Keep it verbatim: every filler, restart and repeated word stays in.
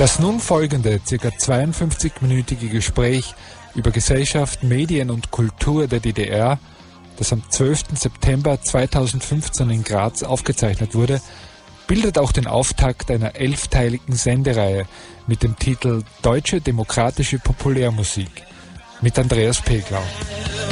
Das nun folgende, ca. zweiundfünfzig-minütige Gespräch über Gesellschaft, Medien und Kultur der D D R, das am zwölften September zweitausendfünfzehn in Graz aufgezeichnet wurde, bildet auch den Auftakt einer elfteiligen Sendereihe mit dem Titel Deutsche Demokratische Populärmusik mit Andreas Peglau.